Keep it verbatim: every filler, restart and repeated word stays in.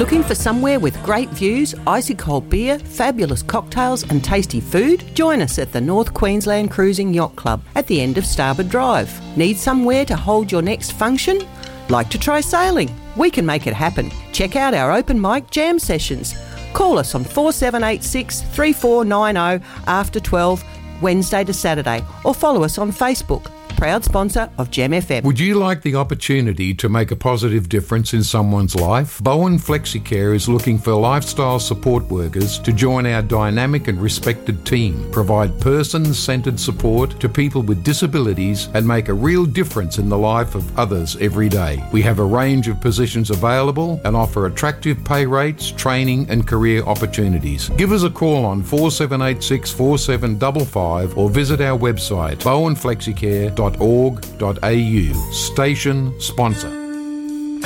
Looking for somewhere with great views, icy cold beer, fabulous cocktails and tasty food? Join us at the North Queensland Cruising Yacht Club at the end of Starboard Drive. Need somewhere to hold your next function? Like to try sailing? We can make it happen. Check out our open mic jam sessions. Call us on four seven eight six, three four nine zero after twelve, Wednesday to Saturday, or follow us on Facebook. Proud sponsor of Gem F M. Would you like the opportunity to make a positive difference in someone's life? Bowen FlexiCare is looking for lifestyle support workers to join our dynamic and respected team, provide person-centred support to people with disabilities and make a real difference in the life of others every day. We have a range of positions available and offer attractive pay rates, training and career opportunities. Give us a call on four seven eight six, four seven five five or visit our website bowen flexicare dot org dot a u. Station sponsor.